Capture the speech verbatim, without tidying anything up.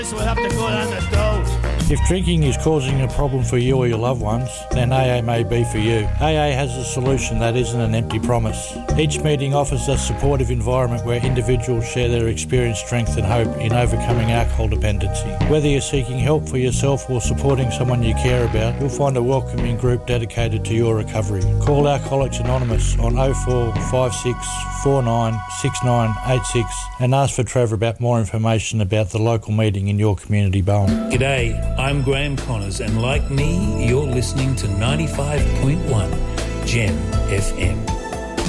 If drinking is causing a problem for you or your loved ones, then A A may be for you. A A has a solution that isn't an empty promise. Each meeting offers a supportive environment where individuals share their experience, strength and hope in overcoming alcohol dependency. Whether you're seeking help for yourself or supporting someone you care about, you'll find a welcoming group dedicated to your recovery. Call Alcoholics Anonymous on oh four five six four nine six nine eight six and ask for Trevor about more information about the local meeting in your community, Bowen. G'day, I'm Graham Connors, and like me, you're listening to ninety-five point one Gem F M.